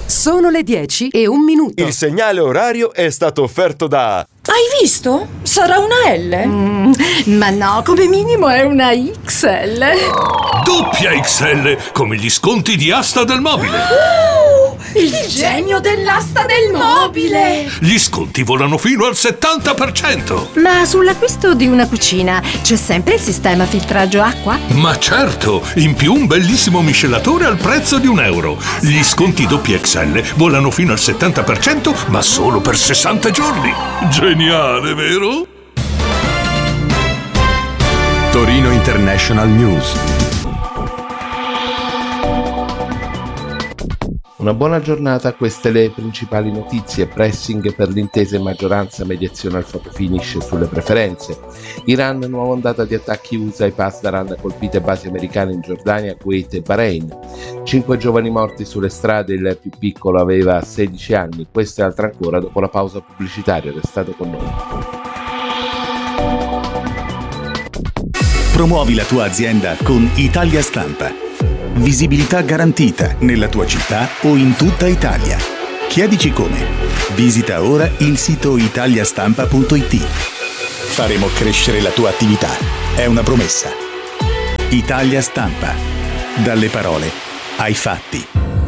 Sono le 10:01. Il segnale orario è stato offerto da... Hai visto? Sarà una L? Ma no, come minimo è una XL. Doppia XL, come gli sconti di Asta del Mobile. Il genio dell'asta del mobile! Gli sconti volano fino al 70%. Ma sull'acquisto di una cucina c'è sempre il sistema filtraggio acqua? Ma certo, in più un bellissimo miscelatore al prezzo di €1. Gli sconti doppia XL volano fino al 70%, ma solo per 60 giorni. Geniale, vero? Torino International News. Una buona giornata, queste le principali notizie. Pressing per l'intesa in maggioranza, mediazione al fotofinish sulle preferenze. Iran, nuova ondata di attacchi USA ai Pasdaran, colpite basi americane in Giordania, Kuwait e Bahrain. 5 giovani morti sulle strade, il più piccolo aveva 16 anni. Questo e altro ancora dopo la pausa pubblicitaria. Restate con noi. Promuovi la tua azienda con Italia Stampa. Visibilità garantita nella tua città o in tutta Italia. Chiedici come. Visita ora il sito italiastampa.it. Faremo crescere la tua attività. È una promessa. Italia Stampa. Dalle parole ai fatti.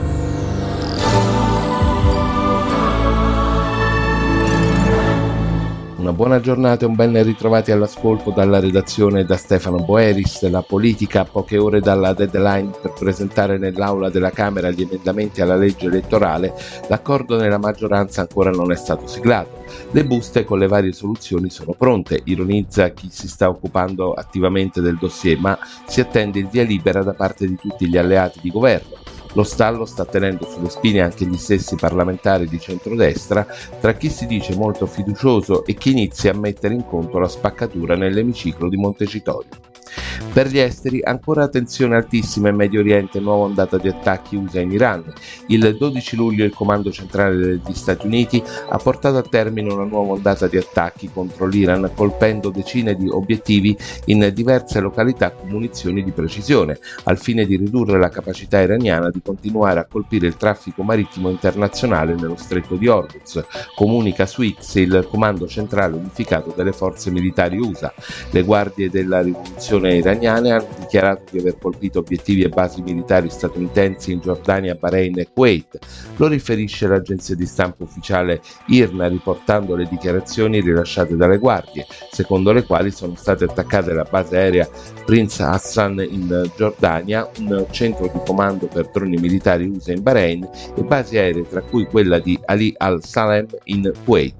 Una buona giornata e un ben ritrovati all'ascolto dalla redazione da Stefano Boeris. La politica a poche ore dalla deadline per presentare nell'aula della Camera gli emendamenti alla legge elettorale, l'accordo nella maggioranza ancora non è stato siglato. Le buste con le varie soluzioni sono pronte, ironizza chi si sta occupando attivamente del dossier, ma si attende il via libera da parte di tutti gli alleati di governo. Lo stallo sta tenendo sulle spine anche gli stessi parlamentari di centrodestra, tra chi si dice molto fiducioso e chi inizia a mettere in conto la spaccatura nell'emiciclo di Montecitorio. Per gli esteri, ancora tensione altissima in Medio Oriente, nuova ondata di attacchi USA in Iran. Il 12 luglio il Comando Centrale degli Stati Uniti ha portato a termine una nuova ondata di attacchi contro l'Iran, colpendo decine di obiettivi in diverse località con munizioni di precisione, al fine di ridurre la capacità iraniana di continuare a colpire il traffico marittimo internazionale nello Stretto di Hormuz, comunica su X il Comando Centrale Unificato delle Forze Militari USA. Le guardie della rivoluzione iraniane hanno dichiarato di aver colpito obiettivi e basi militari statunitensi in Giordania, Bahrain e Kuwait. Lo riferisce l'agenzia di stampa ufficiale IRNA, riportando le dichiarazioni rilasciate dalle guardie, secondo le quali sono state attaccate la base aerea Prince Hassan in Giordania, un centro di comando per droni militari USA in Bahrain e basi aeree tra cui quella di Ali al-Salem in Kuwait.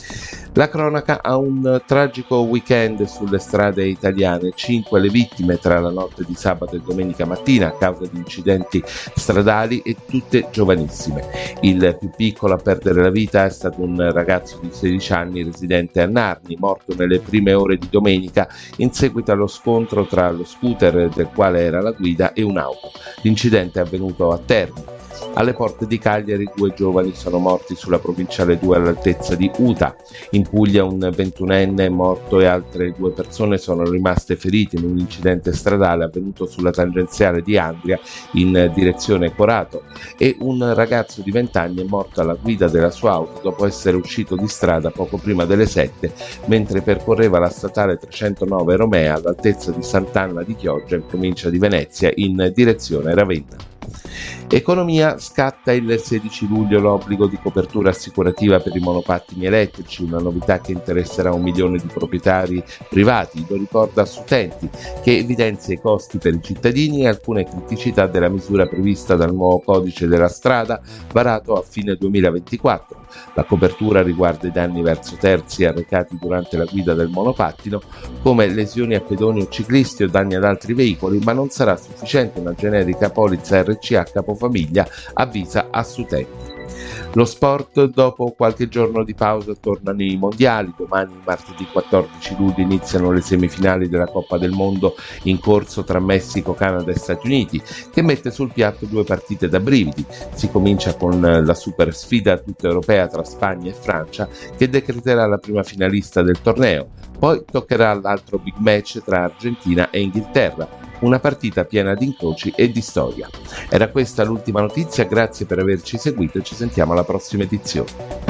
La cronaca ha un tragico weekend sulle strade italiane, 5 le vittime tra la notte di sabato e domenica mattina a causa di incidenti stradali e tutte giovanissime. Il più piccolo a perdere la vita è stato un ragazzo di 16 anni residente a Narni, morto nelle prime ore di domenica in seguito allo scontro tra lo scooter del quale era la guida e un'auto. L'incidente è avvenuto a Terni. Alle porte di Cagliari 2 giovani sono morti sulla provinciale 2 all'altezza di Uta. In Puglia un 21enne è morto e altre 2 persone sono rimaste ferite in un incidente stradale avvenuto sulla tangenziale di Andria in direzione Corato, e un ragazzo di 20 anni è morto alla guida della sua auto dopo essere uscito di strada poco prima delle 7 mentre percorreva la statale 309 Romea all'altezza di Sant'Anna di Chioggia in provincia di Venezia in direzione Ravenna. Economia, scatta il 16 luglio l'obbligo di copertura assicurativa per i monopattini elettrici, una novità che interesserà 1 milione di proprietari privati, lo ricorda Assutenti, che evidenzia i costi per i cittadini e alcune criticità della misura prevista dal nuovo codice della strada varato a fine 2024. La copertura riguarda i danni verso terzi arrecati durante la guida del monopattino, come lesioni a pedoni o ciclisti o danni ad altri veicoli, ma non sarà sufficiente una generica polizza RC a capofamiglia, avvisa Assutenti. Lo sport, dopo qualche giorno di pausa tornano i mondiali. Domani, martedì 14 luglio, iniziano le semifinali della Coppa del Mondo in corso tra Messico, Canada e Stati Uniti, che mette sul piatto 2 partite da brividi. Si comincia con la super sfida tutta europea tra Spagna e Francia, che decreterà la prima finalista del torneo. Poi toccherà l'altro big match tra Argentina e Inghilterra, una partita piena di incroci e di storia. Era questa l'ultima notizia, grazie per averci seguito e ci sentiamo alla prossima edizione.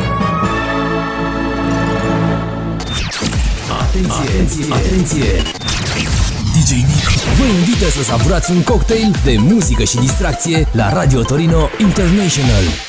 Atenție! DJ Nick vă invită să savurați un cocktail de muzică și distracție la Radio Torino International.